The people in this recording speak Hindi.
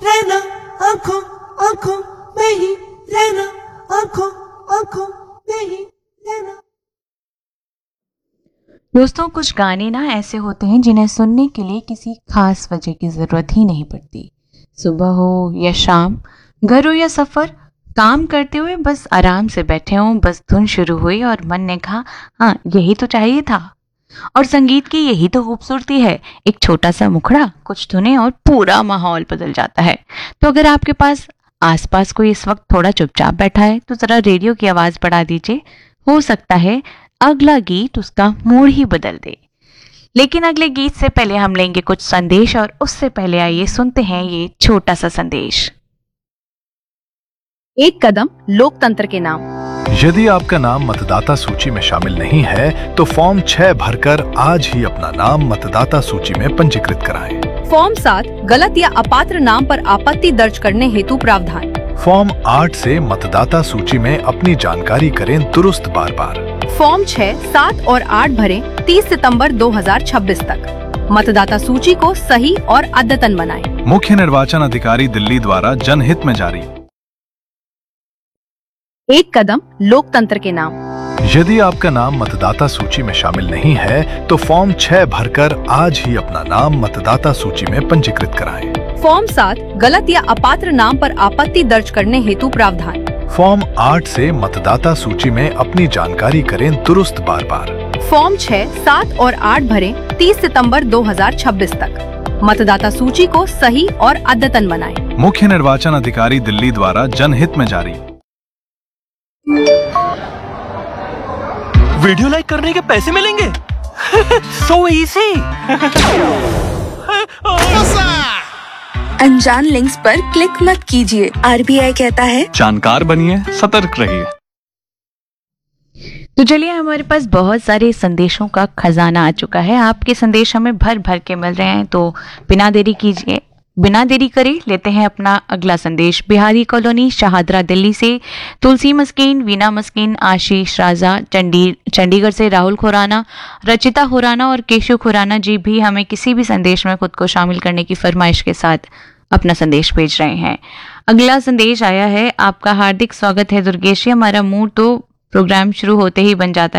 रहना, आंखों आंखों में ही रहना, आंखों आंखों में ही रहना। दोस्तों, कुछ गाने ना ऐसे होते हैं जिन्हें सुनने के लिए किसी खास वजह की ज़रूरत ही नहीं पड़ती। सुबह हो या शाम, घर हो या सफ़र, काम करते हुए बस आराम से बैठे हों, बस धुन शुरू हुई और मन ने कहा हाँ यही तो चाहिए था। और संगीत की यही तो खूबसूरती है, एक छोटा सा मुखड़ा, कुछ धुनें और पूरा माहौल बदल जाता है। तो अगर आपके पास आसपास कोई इस वक्त थोड़ा चुपचाप बैठा है तो ज़रा रेडियो की आवाज़ बढ़ा दीजिए। हो सकता है अगला गीत उसका मूड ही बदल दे। लेकिन अगले गीत से पहले हम लेंगे कुछ संदेश, और उससे पहले आइए सुनते हैं ये छोटा सा संदेश। एक कदम लोकतंत्र के नाम। यदि आपका नाम मतदाता सूची में शामिल नहीं है तो फॉर्म 6 भरकर आज ही अपना नाम मतदाता सूची में पंजीकृत कराएं। फॉर्म 7 गलत या अपात्र नाम पर आपत्ति दर्ज करने हेतु प्रावधान। फॉर्म 8 से मतदाता सूची में अपनी जानकारी करें दुरुस्त बार बार। फॉर्म 6, 7 और 8 भरें 30 सितंबर 2026 तक। मतदाता सूची को सही और अद्यतन बनाएं। मुख्य निर्वाचन अधिकारी दिल्ली द्वारा जनहित में जारी। एक कदम लोकतंत्र के नाम। यदि आपका नाम मतदाता सूची में शामिल नहीं है तो फॉर्म 6 भरकर आज ही अपना नाम मतदाता सूची में पंजीकृत कराएं। फॉर्म 7 गलत या अपात्र नाम पर आपत्ति दर्ज करने हेतु प्रावधान। फॉर्म 8 से मतदाता सूची में अपनी जानकारी करें दुरुस्त बार बार। फॉर्म 6, 7 और 8 भरें 30 सितंबर 2026 तक। मतदाता सूची को सही और अद्यतन बनाएं। मुख्य निर्वाचन अधिकारी दिल्ली द्वारा जनहित में जारी। वीडियो लाइक करने के पैसे मिलेंगे। So easy. अनजान लिंक्स पर क्लिक मत कीजिए, RBI कहता है। जानकार बनिए, सतर्क रहिए। तो चलिए, हमारे पास बहुत सारे संदेशों का खजाना आ चुका है। आपके संदेश हमें भर भर के मिल रहे हैं, तो बिना देरी करे लेते हैं अपना अगला संदेश। बिहारी कॉलोनी, शाहदरा, दिल्ली से तुलसी मस्कीन, वीना मस्कीन, आशीष राजा, चंडीगढ़ से राहुल खुराना, रचिता खुराना और केशव खुराना जी भी हमें किसी भी संदेश में खुद को शामिल करने की फरमाइश के साथ अपना संदेश भेज रहे हैं। अगला संदेश आया है, आपका हार्दिक स्वागत है दुर्गेश जी। हमारा मूड तो प्रोग्राम शुरू होते ही बन जाता है।